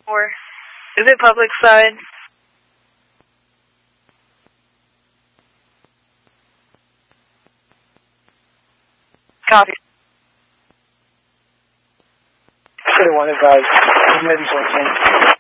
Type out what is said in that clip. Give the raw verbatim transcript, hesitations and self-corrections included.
Or is it public side? Copy. Should have one advised. Maybe something.